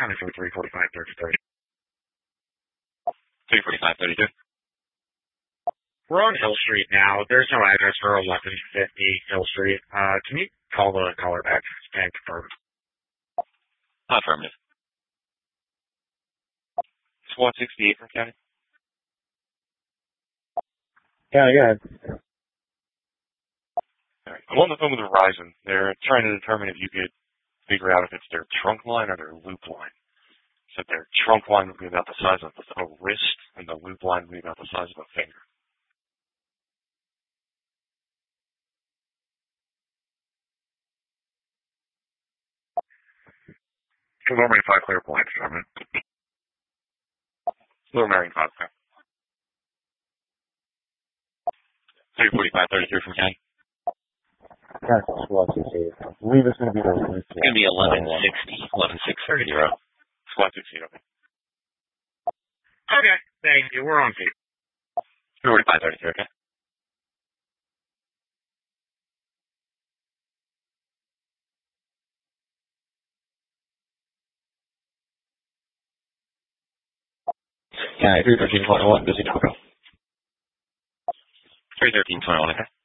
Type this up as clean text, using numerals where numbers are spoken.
County for 345-33. 345-32. We're on Hill Street now. There's no address for 1150 Hill Street. Can you call the caller back and confirm? Affirmative. SWAT 68 from County. Yeah, yeah. All right. I'm on the phone with Verizon. They're trying to determine if you could figure out if it's their trunk line or their loop line. So their trunk line would be about the size of a wrist, and the loop line would be about the size of a finger. Lower Main 5 clear point, Sherman. Lower Marion 5, okay. 345-33 from County. That's SWAT 68. I believe it's going to be the loop. It's going to be 1160. 11630. SWAT 68, okay. Okay, thank you. We're on feet. 345-33, okay. Yeah, 313-21, busy Taco. 313-21, okay.